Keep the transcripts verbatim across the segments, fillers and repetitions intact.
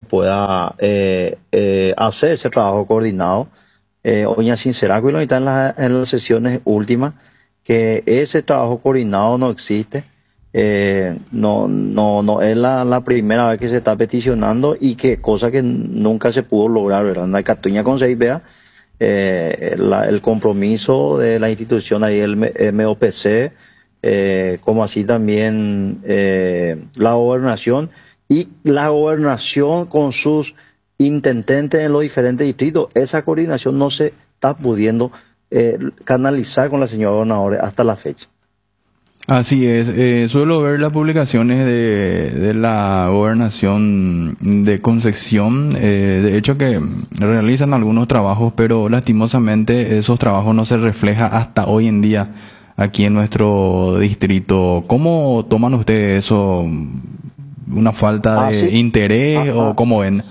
pueda eh, eh, hacer ese trabajo coordinado. Eh, Oña sincera, que lo está en, la- en las sesiones últimas, que ese trabajo coordinado no existe. Eh, no, no, no es la, la primera vez que se está peticionando y que cosa que nunca se pudo lograr, ¿verdad? En la Catuña con seis, vea, eh, la- el compromiso de la institución ahí, el M- M O P C, eh, como así también eh, la gobernación y la gobernación con sus intendentes en los diferentes distritos, esa coordinación no se está pudiendo eh, canalizar con la señora gobernadora hasta la fecha. Así es, eh, suelo ver las publicaciones de, de la gobernación de Concepción, eh, de hecho que realizan algunos trabajos, pero lastimosamente esos trabajos no se reflejan hasta hoy en día aquí en nuestro distrito. ¿Cómo toman ustedes eso? ¿Una falta Ah, de sí. interés Ah, o ah, cómo ven?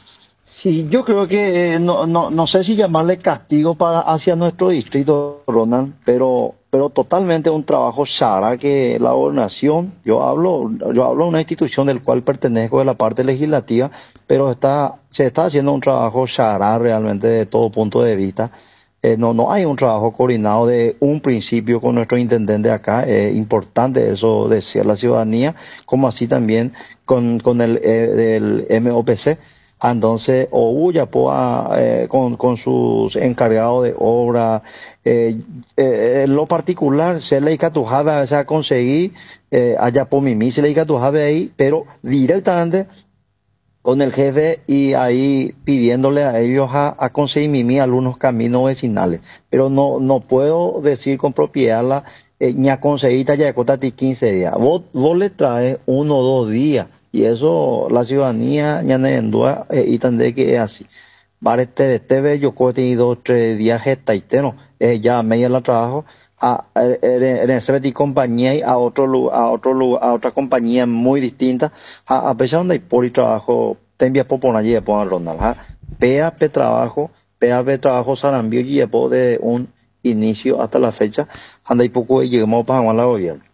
sí, yo creo que eh, no, no, no sé si llamarle castigo para hacia nuestro distrito, Ronald, pero, pero totalmente un trabajo Sara que la gobernación, yo hablo, yo hablo de una institución del cual pertenezco de la parte legislativa, pero está, se está haciendo un trabajo Sara realmente de todo punto de vista. Eh, no, no hay un trabajo coordinado de un principio con nuestro intendente acá. Es importante eso decir a la ciudadanía, como así también con, con el eh, del M O P C. Entonces, o ya eh, con, con sus encargados de obra, eh, eh, en lo particular, se le catujaba a veces a conseguir, eh, allá por mí, se le catujaba ahí, pero directamente con el jefe y ahí pidiéndole a ellos a, a conseguir mimi algunos caminos vecinales. Pero no, no puedo decir con propiedad la eh, ña conseguita ya de quince días. Vos, vos le traes uno o dos días y eso la ciudadanía ña nendua eh, y tendré que es así. Vale, este, este ve yo he tenido tres días gesta y teno, eh, ya media la trabajo a, a, en ese y compañía y a otro lu- a otro lu- a otra compañía muy distinta a, a pesar donde hay por y trabajo te envía por por allí por Ronald ha pea pe trabajo pea pe trabajo sarambio y llevo de un inicio hasta la fecha anda y poco y llegamos para la gobierno.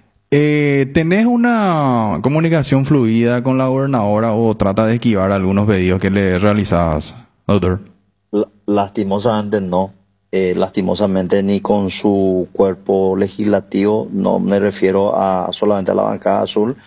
Eh, ¿tenés una comunicación fluida con la gobernadora o trata de esquivar algunos pedidos que le realizabas, doctor? La- lastimosamente no. Eh, lastimosamente ni con su cuerpo legislativo, no me refiero a solamente a la bancada azul.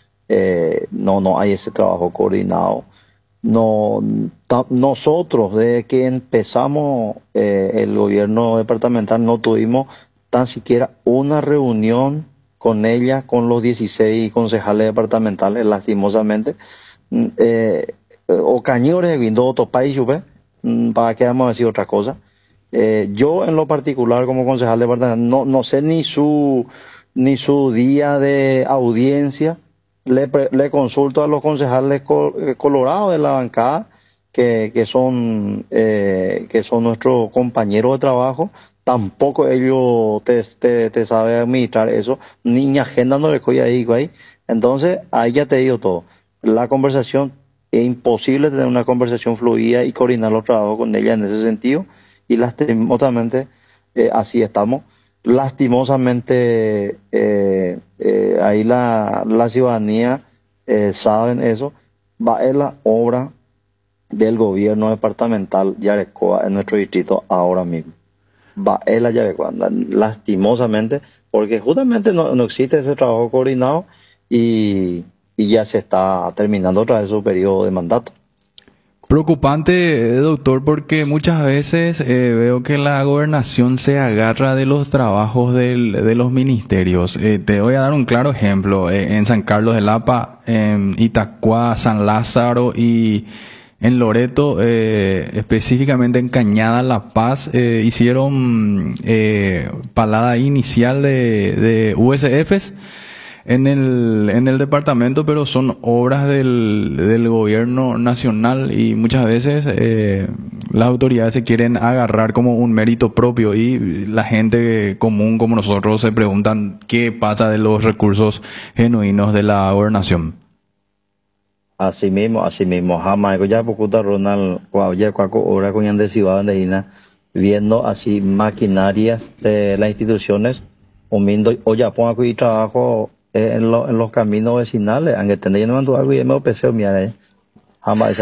Eh, no, no hay ese trabajo coordinado. No, ta- nosotros, desde que empezamos eh, el gobierno departamental, no tuvimos tan siquiera una reunión con ella, con los dieciséis concejales departamentales, lastimosamente. Mm, Eh, o cañores viendo otro país, ¿ve? Mm, ¿para qué vamos a decir otra cosa? Eh, yo en lo particular como concejal departamental no, no sé ni su, ni su día de audiencia. Le, pre- le consulto a los concejales co- eh, colorados de la bancada, que, que son, eh, que son nuestros compañeros de trabajo. Tampoco ellos te, te, te saben administrar eso, ni mi agenda no le coge ahí, güey. Entonces, ahí ya te digo todo. La conversación, es imposible tener una conversación fluida y coordinar los trabajos con ella en ese sentido. Y lastimosamente, eh, así estamos. Lastimosamente, eh, eh, ahí la, la ciudadanía eh, saben eso. Va en la obra del gobierno departamental Yarecoa en nuestro distrito ahora mismo. Va en la Yarecoa, la- lastimosamente, porque justamente no, no existe ese trabajo coordinado y, y ya se está terminando otra vez su periodo de mandato. Preocupante, eh, doctor, porque muchas veces eh, veo que la gobernación se agarra de los trabajos del- de los ministerios. Eh, te voy a dar un claro ejemplo. Eh, en San Carlos de Lapa, en Itacuá, San Lázaro y en Loreto, eh, específicamente en Cañada, La Paz, eh, hicieron eh, palada inicial de, de U S Fs en el, en el departamento, pero son obras del, del gobierno nacional y muchas veces eh, las autoridades se quieren agarrar como un mérito propio y la gente común como nosotros se preguntan qué pasa de los recursos genuinos de la gobernación. Así mismo, así mismo. Jamás, ya pocuta Ronald, ya cuaco hora con yan de ciudad de Ina, viendo así maquinarias de las instituciones, humiendo, o ya pongo aquí trabajo eh, en, lo- en los caminos vecinales, aunque tendría no mando algo y me lo peseo, mira, eh. Jamás